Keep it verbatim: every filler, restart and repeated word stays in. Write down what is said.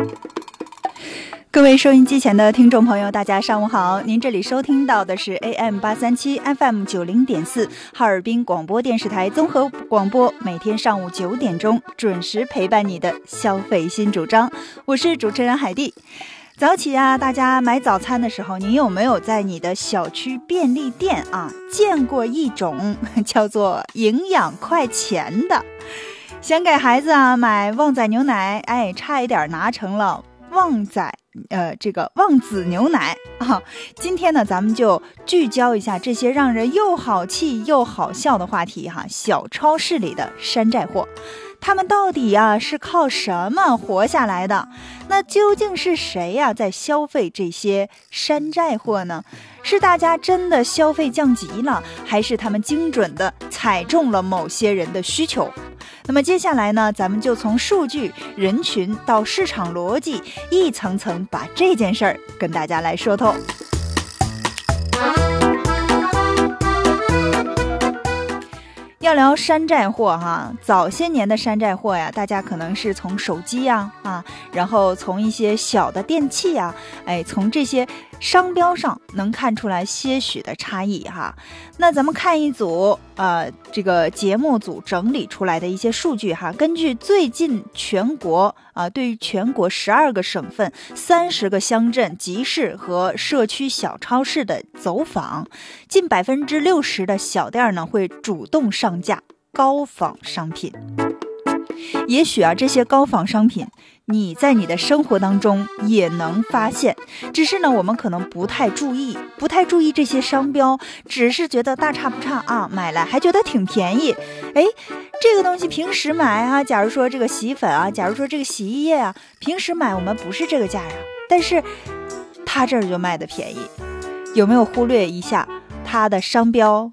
各位收音机前的听众朋友，大家上午好，您这里收听到的是 A M 八三七 F M 九零点四 哈尔滨广播电视台综合广播，每天上午九点钟准时陪伴你的消费新主张，我是主持人海蒂。早起啊，大家买早餐的时候，您有没有在你的小区便利店啊见过一种叫做营养快钱的？想给孩子啊买旺仔牛奶，哎，差一点拿成了旺仔呃，这个旺子牛奶啊。今天呢，咱们就聚焦一下这些让人又好气又好笑的话题哈。小超市里的山寨货，他们到底呀、啊、是靠什么活下来的？那究竟是谁呀、啊、在消费这些山寨货呢？是大家真的消费降级了，还是他们精准的踩中了某些人的需求？那么接下来呢，咱们就从数据、人群到市场逻辑，一层层把这件事儿跟大家来说透。要聊山寨货哈，早些年的山寨货呀，大家可能是从手机呀啊，然后从一些小的电器呀，哎，从这些商标上能看出来些许的差异哈。那咱们看一组呃这个节目组整理出来的一些数据哈，根据最近全国啊、呃、对于全国十二个省份、三十个乡镇、集市和社区小超市的走访，近百分之六十的小店呢会主动上架高仿商品。也许啊，这些高仿商品你在你的生活当中也能发现，只是呢我们可能不太注意不太注意这些商标，只是觉得大差不差啊，买来还觉得挺便宜。哎，这个东西平时买啊，假如说这个洗衣粉啊，假如说这个洗衣液啊，平时买我们不是这个价呀，但是它这儿就卖的便宜。有没有忽略一下它的商标